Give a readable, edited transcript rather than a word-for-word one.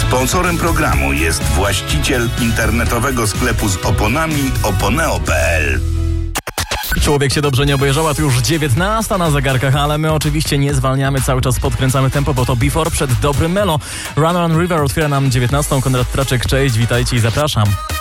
Sponsorem programu jest właściciel internetowego sklepu z oponami oponeo.pl. Człowiek się dobrze nie obejrzał, a tu już 19 na zegarkach, ale my oczywiście nie zwalniamy, cały czas podkręcamy tempo, bo to Before przed dobrym Melo. Run Run River otwiera nam 19. Konrad Traczek, cześć, witajcie i zapraszam.